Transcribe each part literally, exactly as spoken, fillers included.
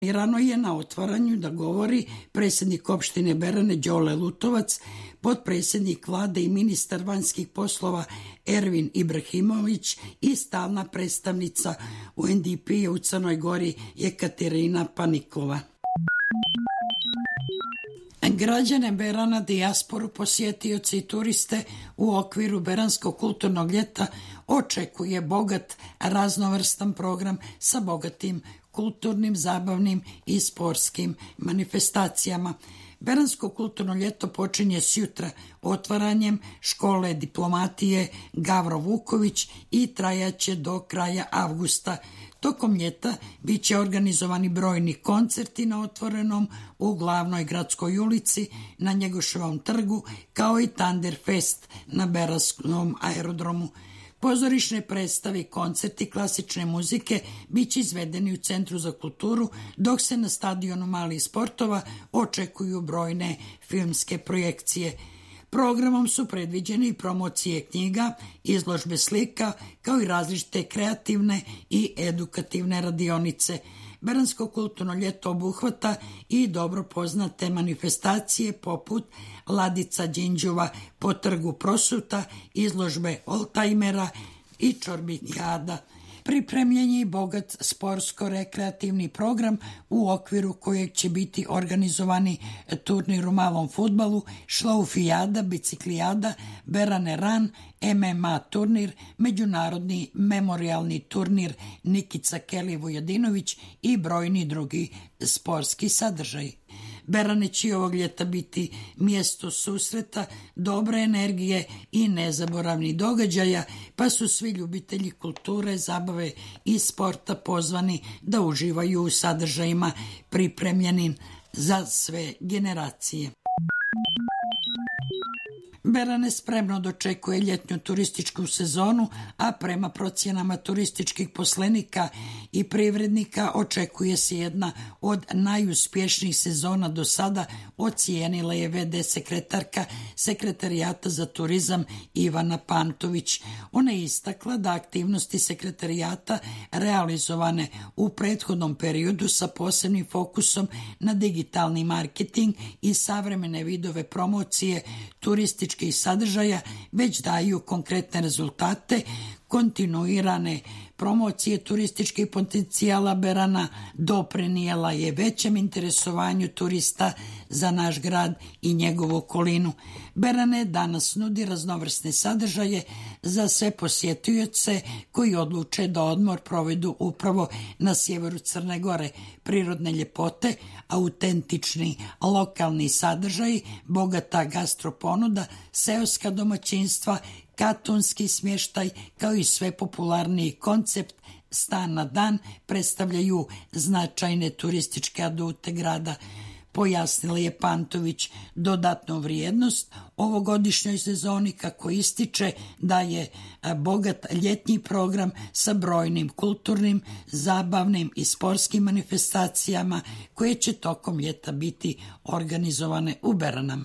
Planirano je na otvaranju da govori predsjednik opštine Berane Đole Lutovac, potpredsjednik vlade i ministar vanjskih poslova Ervin Ibrahimović i stalna predstavnica U N D P-a u Crnoj Gori Jekaterina Paniklova. Građane Berana, dijasporu, posjetioci i turiste u okviru Beranskog kulturnog ljeta očekuje bogat, raznovrstan program sa bogatim kulturnim, zabavnim i sportskim manifestacijama. Beransko kulturno ljeto počinje sjutra otvaranjem škole diplomatije Gavro Vuković i trajaće do kraja avgusta. Tokom ljeta bit će organizovani brojni koncerti na otvorenom u glavnoj gradskoj ulici, na Njegoševom trgu, kao i Tanderfest na Beranskom aerodromu. Pozorišne predstave i koncerti klasične muzike bit će izvedeni u Centru za kulturu, dok se na stadionu malih sportova očekuju brojne filmske projekcije. Programom su predviđene promocije knjiga, izložbe slika, kao i različite kreativne i edukativne radionice. Beransko kulturno ljeto obuhvata i dobro poznate manifestacije poput Ladica Đinđuva po trgu Prosuta, izložbe oldtajmera i čorbijada. Pripremljen je i bogat sportsko-rekreativni program u okviru kojeg će biti organizovani turnir u malom fudbalu, šlaufijada, biciklijada, Berane Run, M M A turnir, međunarodni memorialni turnir Nikica Keli Vujadinović i brojni drugi sportski sadržaj. Berane će ovog ljeta biti mjesto susreta, dobre energije i nezaboravnih događaja, pa su svi ljubitelji kulture, zabave i sporta pozvani da uživaju u sadržajima pripremljenim za sve generacije. Berane spremno dočekuje ljetnju turističku sezonu, a prema procjenama turističkih poslenika i privrednika očekuje se jedna od najuspješnijih sezona do sada, ocijenila je V D sekretarka Sekretarijata za turizam Ivana Pantović. Ona je istakla da aktivnosti sekretarijata realizovane u prethodnom periodu sa posebnim fokusom na digitalni marketing i savremene vidove promocije turističkih sadržaja već daju konkretne rezultate. Kontinuirane promocije turističkih potencijala Berana doprinijela je većem interesovanju turista za naš grad i njegovu okolinu. Berane danas nudi raznovrsne sadržaje za sve posjetioce koji odluče da odmor provedu upravo na sjeveru Crne Gore. Prirodne ljepote, autentični lokalni sadržaji, bogata gastroponuda, seoska domaćinstva, katunski smještaj, kao i sve popularniji koncept stan na dan predstavljaju značajne turističke adute grada. Pojasnila je Pantović dodatnu vrijednost ovogodišnjoj sezoni, kako ističe da je bogat ljetnji program sa brojnim kulturnim, zabavnim i sportskim manifestacijama koje će tokom ljeta biti organizovane u Beranama.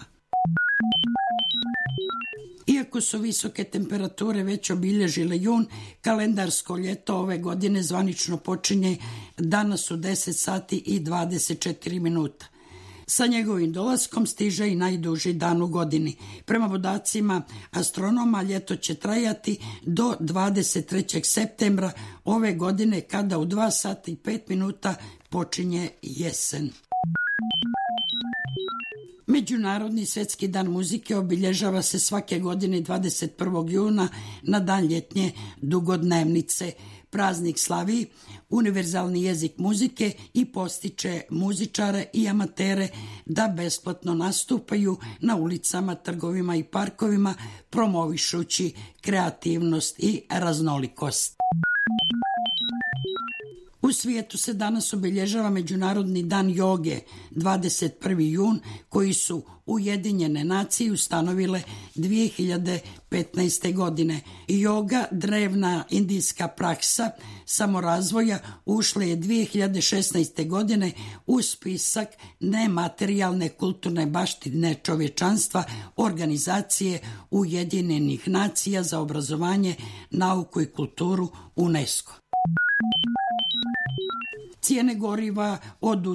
Iako su visoke temperature već obilježile jun, kalendarsko ljeto ove godine zvanično počinje danas u deset sati i dvadeset četiri minuta. Sa njegovim dolaskom stiže i najduži dan u godini. Prema podacima astronoma, ljeto će trajati do dvadeset trećeg septembra ove godine, kada u dva sata i pet minuta počinje jesen. Međunarodni svjetski dan muzike obilježava se svake godine dvadeset prvog juna na dan ljetnje dugodnevnice. Praznik slavi univerzalni jezik muzike i postiče muzičare i amatere da besplatno nastupaju na ulicama, trgovima i parkovima, promovišući kreativnost i raznolikost. U svijetu se danas obilježava Međunarodni dan joge, dvadeset prvi jun, koji su Ujedinjene nacije ustanovile dvije hiljade petnaeste. godine. Joga, drevna indijska praksa samorazvoja, ušla je dvije hiljade šesnaeste. godine u spisak nematerijalne kulturne baštine čovječanstva Organizacije Ujedinjenih nacija za obrazovanje, nauku i kulturu UNESCO. cijene goriva odu